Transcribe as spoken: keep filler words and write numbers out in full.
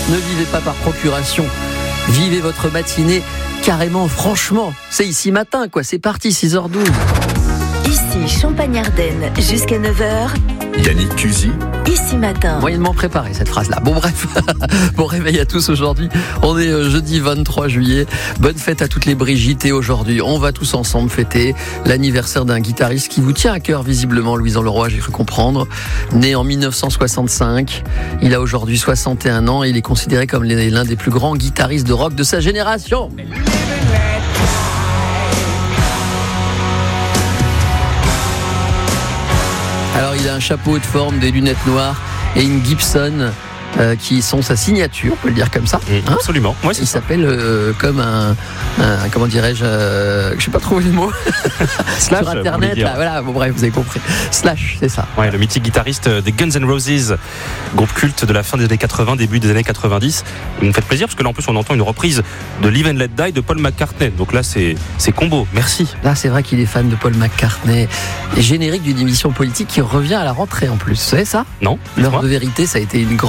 Ne vivez pas par procuration. Vivez votre matinée carrément, franchement. C'est ici matin, quoi. C'est parti, six heures douze. Ici, Champagne-Ardenne, jusqu'à neuf heures. Yannick Cusy. Ici matin. Moyennement préparé cette phrase-là. Bon bref, bon réveil à tous aujourd'hui. On est euh, jeudi vingt-trois juillet. Bonne fête à toutes les Brigitte. Et aujourd'hui, on va tous ensemble fêter l'anniversaire d'un guitariste qui vous tient à cœur visiblement, Louison Leroy, j'ai cru comprendre. Né en mille neuf cent soixante-cinq, il a aujourd'hui soixante et un ans et il est considéré comme l'un des plus grands guitaristes de rock de sa génération. Alors il a un chapeau de forme, des lunettes noires et une Gibson euh, qui sont sa signature, on peut le dire comme ça. Mmh, hein absolument. Ouais, c'est il ça. s'appelle euh, comme un, un, comment dirais-je, euh, je sais pas trouver le mot. Slash, sur internet, là, voilà, bon bref, vous avez compris. Slash, c'est ça. Ouais, le mythique guitariste des Guns N' Roses, groupe culte de la fin des années quatre-vingts, début des années quatre-vingt-dix. Vous me faites plaisir parce que là en plus on entend une reprise de Live and Let Die de Paul McCartney. Donc là c'est c'est combo. Merci. Là c'est vrai qu'il est fan de Paul McCartney. Et générique d'une émission politique qui revient à la rentrée en plus. Vous savez ça ? Non. L'heure de vérité, ça a été une grande